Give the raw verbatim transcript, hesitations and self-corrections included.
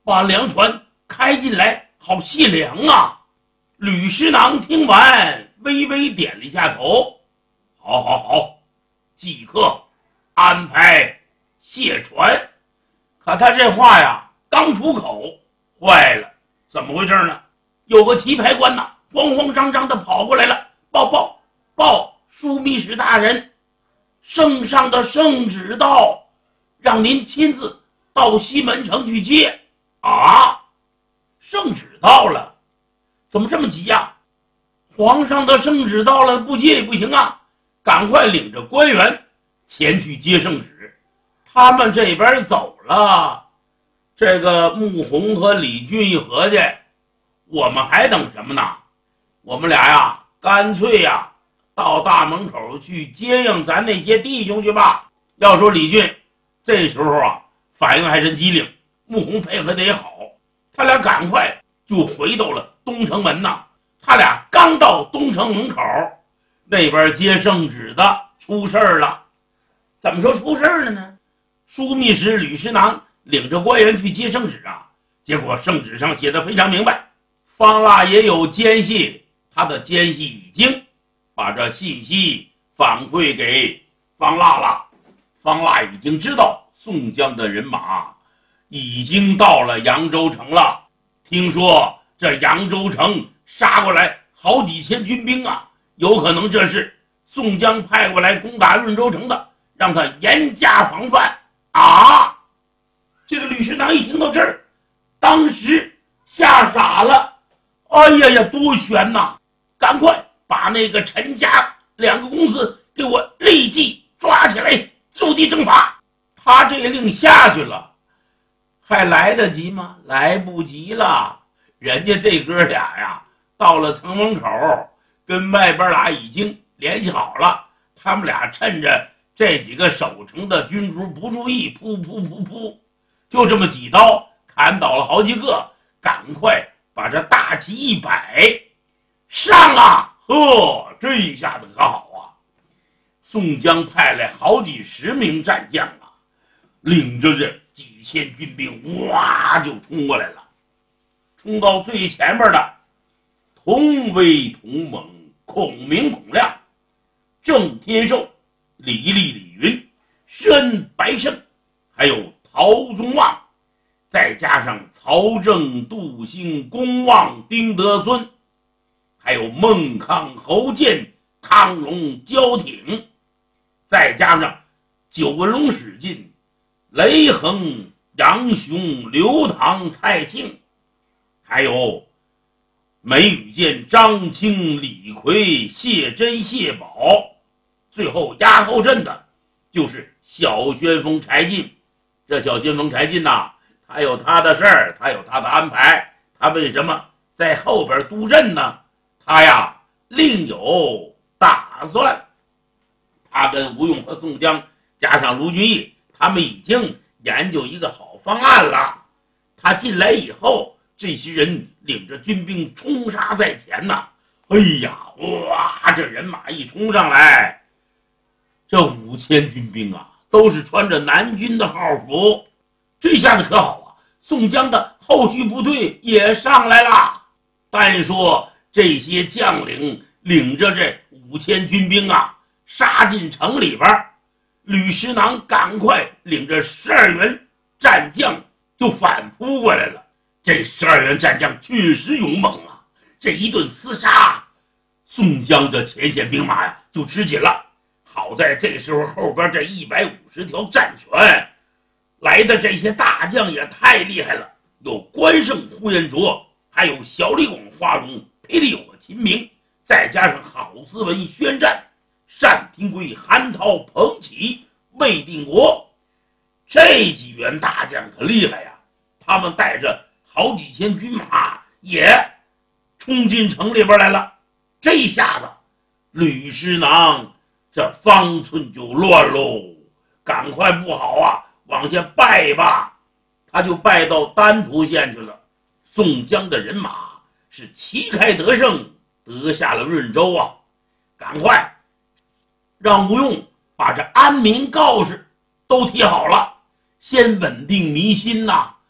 把粮船开进来，好卸粮啊。吕师囊听完，微微点了一下头，好好好，即刻安排卸船。可他这话呀刚出口，坏了，怎么回事呢？有个棋牌官呐，慌慌张张的跑过来了，报报报，枢密使大人，圣上的圣旨到，让您亲自到西门城去接。啊，圣旨到了，怎么这么急呀？皇上的圣旨到了，不接也不行啊，赶快领着官员前去接圣旨。他们这边走了，这个穆弘和李俊一合计，我们还等什么呢？我们俩呀，干脆呀到大门口去接应咱那些弟兄去吧。要说李俊这时候啊反应还真机灵，穆弘配合得也好，他俩赶快就回到了东城门呐。他俩刚到东城门口，那边接圣旨的出事儿了。怎么说出事儿了呢？枢密使吕师囊领着官员去接圣旨啊，结果圣旨上写的非常明白，方腊也有奸细，他的奸细已经把这信息反馈给方腊了。方腊已经知道宋江的人马已经到了扬州城了，听说这扬州城杀过来好几千军兵啊，有可能这是宋江派过来攻打润州城的，让他严加防范啊！这个吕师囊一听到这儿，当时吓傻了，哎呀呀，多悬呐！赶快把那个陈家两个公子给我立即抓起来，就地正法。他这令下去了，还来得及吗？来不及了。人家这哥俩呀到了城门口，跟外边俩已经联系好了，他们俩趁着这几个守城的军卒不注意，噗噗噗噗，就这么几刀砍倒了好几个，赶快把这大旗一摆，上啊！呵，这一下子可好啊！宋江派来好几十名战将啊，领着这几千军兵哇就冲过来了。冲到最前面的同威同猛，孔明孔亮，郑天寿，李立李云，施恩白胜，还有陶宗旺，再加上曹正、杜兴、公望、丁德孙，还有孟康、侯健、汤龙、焦挺，再加上九纹龙史进、雷横、杨雄、刘唐、蔡庆，还有梅雨见、张清、李逵、谢珍、谢宝，最后压后阵的就是小旋风柴进。这小旋风柴进呐，他有他的事儿，他有他的安排，他为什么在后边督阵呢？他呀另有打算。他跟吴用和宋江加上卢俊义，他们已经研究一个好方案了。他进来以后，这些人领着军兵冲杀在前呐，哎呀，哇，这人马一冲上来，这五千军兵啊都是穿着南军的号服。这下子可好啊，宋江的后续部队也上来了。单说这些将领领着这五千军兵啊杀进城里边，吕师囊赶快领着十二员战将就反扑过来了。这十二员战将确实勇猛啊，这一顿厮杀，宋江的前线兵马呀就吃紧了。好在这时候后边这一百五十条战船来的这些大将也太厉害了，有关胜、呼延灼，还有小李广、花荣、霹雳火、秦明，再加上郝思文、宣战、单廷圭、韩涛、彭起、魏定国，这几员大将可厉害呀！他们带着好几千军马也冲进城里边来了。这一下子吕师囊这方寸就乱喽，赶快不好啊，往下败吧。他就败到丹徒县去了。宋江的人马是旗开得胜，得下了润州啊，赶快让吴用把这安民告示都提好了，先稳定民心呐、啊。